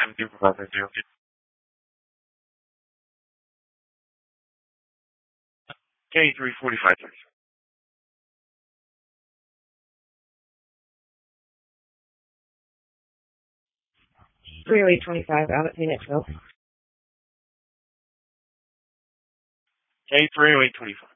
I'm Supervisor 0. K345. 30825 out at Phoenixville. K30825.